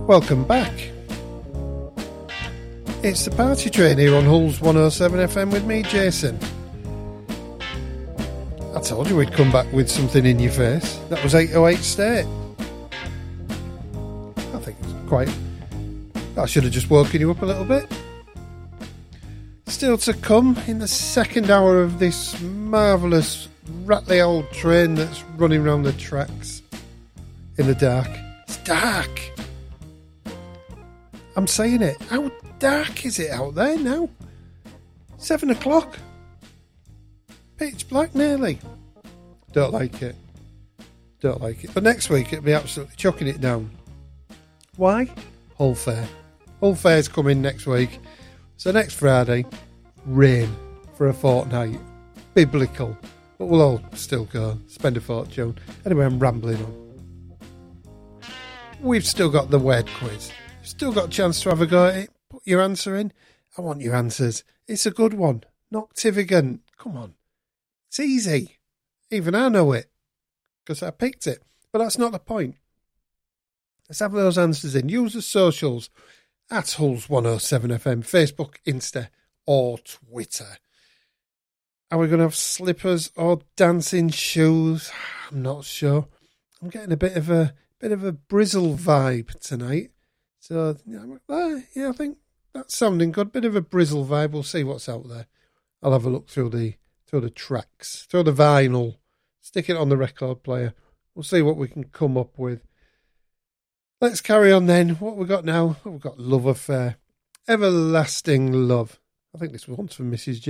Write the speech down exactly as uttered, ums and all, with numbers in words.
Welcome back. It's the Party Train here on Hull's one oh seven F M with me, Jason. I told you we'd come back with something in your face. That was eight oh eight State. I think it's quite... I should have just woken you up a little bit. Still to come in the second hour of this marvellous, rattly old train that's running round the tracks in the dark. It's dark. I'm saying it. How dark is it out there now? Seven o'clock. Pitch black nearly. Don't like it. Don't like it. But next week it'll be absolutely chucking it down. Why? Hull Fair. Hull Fair's coming next week. So next Friday, rain for a fortnight. Biblical. But we'll all still go. Spend a fortune. Anyway, I'm rambling on. We've still got the word quiz. Still got a chance to have a go at it. Put your answer in. I want your answers. It's a good one. Not Tivigant. Come on. It's easy. Even I know it. Because I picked it. But that's not the point. Let's have those answers in. Use the socials. At Hull's one oh seven F M. Facebook, Insta or Twitter. Are we going to have slippers or dancing shoes? I'm not sure. I'm getting a bit of a bit of a Brizzle vibe tonight. So, yeah, I think that's sounding good. Bit of a Brizzle vibe. We'll see what's out there. I'll have a look through the through the tracks, through the vinyl, stick it on the record player. We'll see what we can come up with. Let's carry on then. What we got now? Oh, we've got Love Affair. Everlasting Love. I think this one's from Missus J.